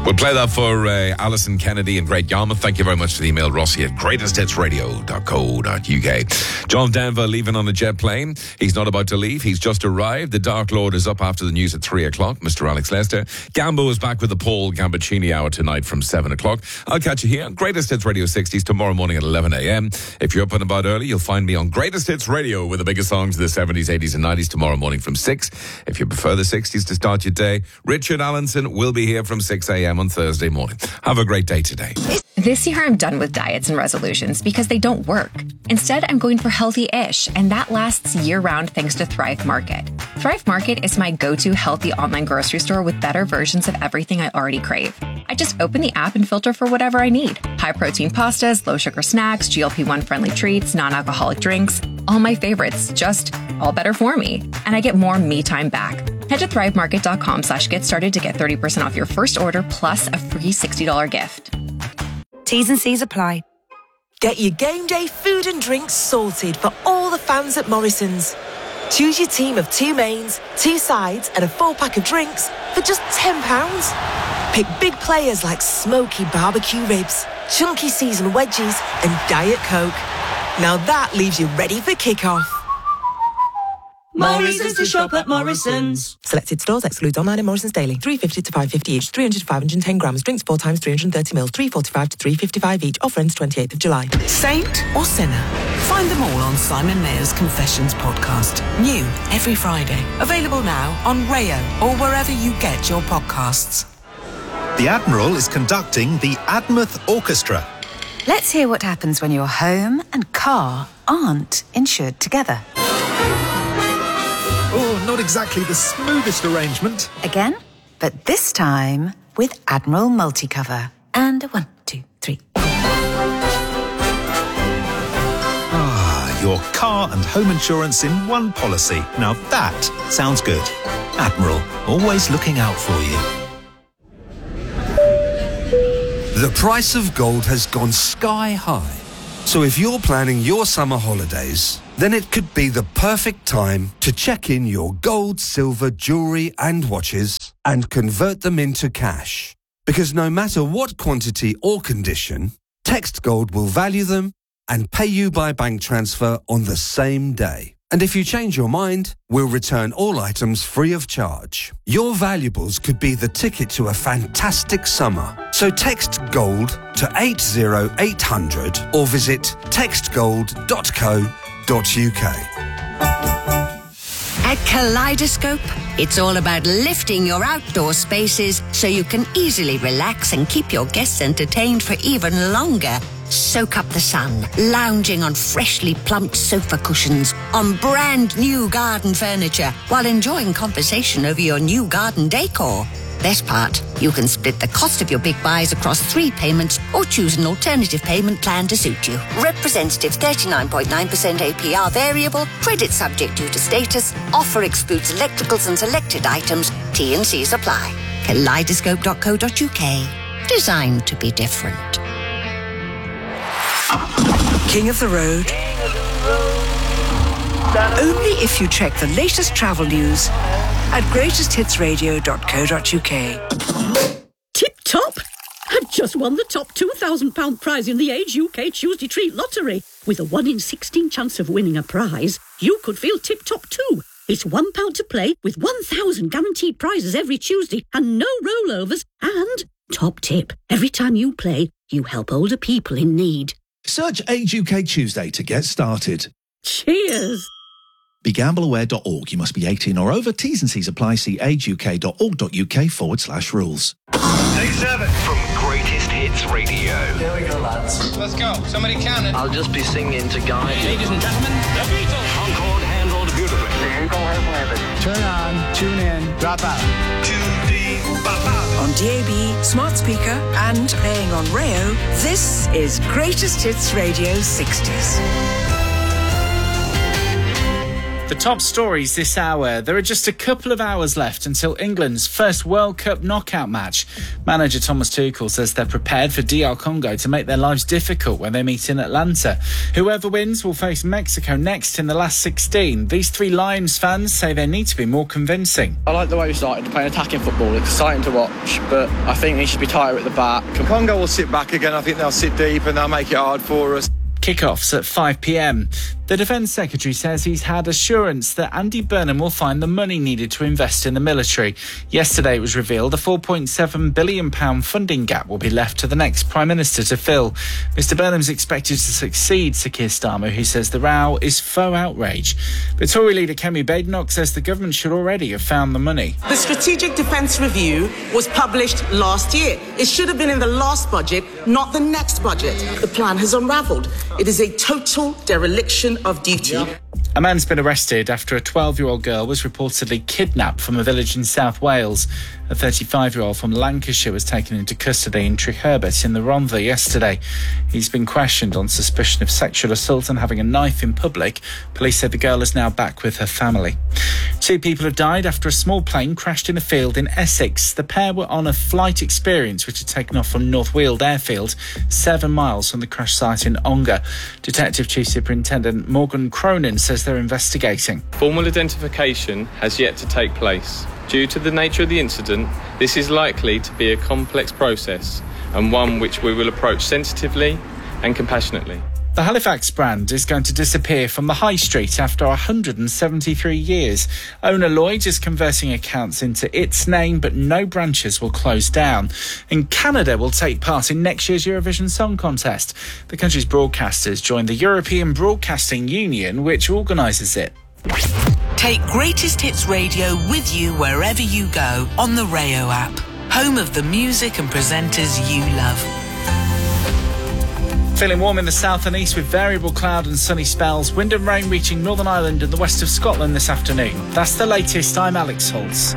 We'll play that for Alison Kennedy in Great Yarmouth. Thank you very much for the email, Rossi at greatesthitsradio.co.uk. John Denver leaving on a jet plane. He's not about to leave. He's just arrived. The Dark Lord is up after the news at 3 o'clock. Mr. Alex Lester. Gambo is back with the Paul Gambaccini hour tonight from 7 o'clock. I'll catch you here on Greatest Hits Radio 60s tomorrow morning at 11 a.m. If you're up and about early, you'll find me on Greatest Hits Radio with the biggest songs of the 70s, 80s and 90s tomorrow morning from 6. If you prefer the 60s to start your day, Richard Allenson will be here from 6 a.m. on Thursday morning. Have a great day today. This year I'm done with diets and resolutions because they don't work. Instead, I'm going for healthy-ish, and that lasts year-round thanks to Thrive Market. Thrive Market is my go-to healthy online grocery store with better versions of everything I already crave. I just open the app and filter for whatever I need. High-protein pastas, low-sugar snacks, GLP-1 friendly treats, non-alcoholic drinks. All my favorites, just all better for me. And I get more me time back. Head to thrivemarket.com/get started to get 30% off your first order plus a free $60 gift. T's and C's apply. Get your game day food and drinks sorted for all the fans at Morrison's. Choose your team of 2 mains, 2 sides and a 4-pack of drinks for just £10. Pick big players like smoky barbecue ribs, chunky seasoned wedges and Diet Coke. Now that leaves you ready for kick-off. Morrison's to shop at Morrison's. Selected stores excludes online and Morrison's daily. 350 to 550 each, 300 to 510 grams. Drinks 4 times 330 mils, 345 to 355 each. Offer ends 28th of July. Saint or sinner? Find them all on Simon Mayer's Confessions podcast. New every Friday. Available now on Rayo or wherever you get your podcasts. The Admiral is conducting the Admouth Orchestra. Let's hear what happens when your home and car aren't insured together. Oh, not exactly the smoothest arrangement. Again, but this time with Admiral Multicover. And 1, 2, 3. Ah, your car and home insurance in one policy. Now that sounds good. Admiral, always looking out for you. The price of gold has gone sky high. So if you're planning your summer holidays, then it could be the perfect time to check in your gold, silver, jewellery and watches and convert them into cash. Because no matter what quantity or condition, Text Gold will value them and pay you by bank transfer on the same day. And if you change your mind, we'll return all items free of charge. Your valuables could be the ticket to a fantastic summer. So text GOLD to 80800 or visit textgold.co.uk. At Kaleidoscope, it's all about lifting your outdoor spaces so you can easily relax and keep your guests entertained for even longer. Soak up the sun, lounging on freshly plumped sofa cushions, on brand new garden furniture, while enjoying conversation over your new garden decor. Best part, you can split the cost of your big buys across 3 payments or choose an alternative payment plan to suit you. Representative 39.9% APR variable, credit subject due to status, offer excludes electricals and selected items, T&Cs apply. Kaleidoscope.co.uk. Designed to be different. King of the Road. Only if you check the latest travel news at greatesthitsradio.co.uk. Tip-top! I've just won the top £2,000 prize in the Age UK Tuesday Treat Lottery. With a 1 in 16 chance of winning a prize, you could feel tip-top too. It's £1 to play with 1,000 guaranteed prizes every Tuesday and no rollovers. And, top tip, every time you play, you help older people in need. Search Age UK Tuesday to get started. Cheers! BeGambleAware.org. You must be 18 or over. T's and C's apply. See ageuk.org.uk/rules. Take 7 from Greatest Hits Radio. Here we go, lads. Let's go. Somebody count it. I'll just be singing to guide you. Ladies and gentlemen, the Beatles. Concord handled beautifully. Turn on, tune in, drop out. On DAB, smart speaker, and playing on Rayo, this is Greatest Hits Radio 60s. The top stories this hour. There are just a couple of hours left until England's first World Cup knockout match. Manager Thomas Tuchel says they're prepared for DR Congo to make their lives difficult when they meet in Atlanta. Whoever wins will face Mexico next in the last 16. These three Lions fans say they need to be more convincing. I like the way we started to play attacking football. It's exciting to watch, but I think they should be tighter at the back. Congo will sit back again. I think they'll sit deep and they'll make it hard for us. Kickoffs at 5 p.m. The Defence Secretary says he's had assurance that Andy Burnham will find the money needed to invest in the military. Yesterday it was revealed a £4.7 billion funding gap will be left to the next Prime Minister to fill. Mr Burnham's expected to succeed Sir Keir Starmer, who says the row is faux outrage. But Tory leader Kemi Badenoch says the government should already have found the money. The Strategic Defence Review was published last year. It should have been in the last budget, not the next budget. The plan has unravelled. It is a total dereliction of duty. A man's been arrested after a 12-year-old girl was reportedly kidnapped from a village in South Wales. A 35-year-old from Lancashire was taken into custody in Treherbert in the Rhondda yesterday. He's been questioned on suspicion of sexual assault and having a knife in public. Police said the girl is now back with her family. 2 people have died after a small plane crashed in a field in Essex. The pair were on a flight experience which had taken off from North Weald Airfield, 7 miles from the crash site in Ongar. Detective Chief Superintendent Morgan Cronin says they're investigating. Formal identification has yet to take place. Due to the nature of the incident, this is likely to be a complex process and one which we will approach sensitively and compassionately. The Halifax brand is going to disappear from the high street after 173 years. Owner Lloyd is converting accounts into its name, but no branches will close down. And Canada will take part in next year's Eurovision Song Contest. The country's broadcasters join the European Broadcasting Union, which organises it. Take Greatest Hits Radio with you wherever you go on the Rayo app. Home of the music and presenters you love. Feeling warm in the south and east with variable cloud and sunny spells. Wind and rain reaching Northern Ireland and the west of Scotland this afternoon. That's the latest. I'm Alex Holtz.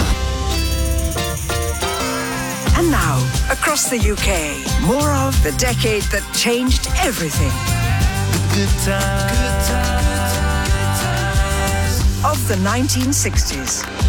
And now, across the UK, more of the decade that changed everything. Good times. Of the 1960s.